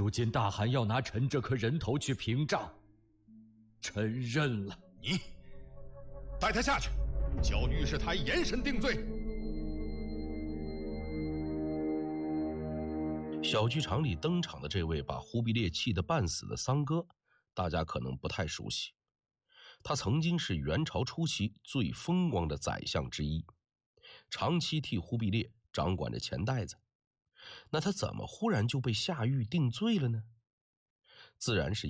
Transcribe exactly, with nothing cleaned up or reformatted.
如今大汗要拿臣这颗人头去屏障，臣认了。 你带他下去，叫御史台严审定罪。 小剧场里登场的这位把忽必烈气得半死的桑哥，大家可能不太熟悉。他曾经是元朝初期最风光的宰相之一，长期替忽必烈掌管着钱袋子。那他怎么忽然就被下狱定罪了呢？自然是